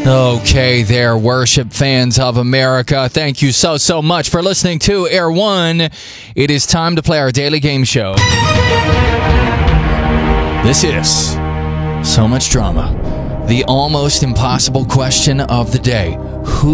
Okay, there, worship fans of America. Thank you so much for listening to Air One. It is time to play our daily game show. This is So Much Drama, the almost impossible question of the day. Who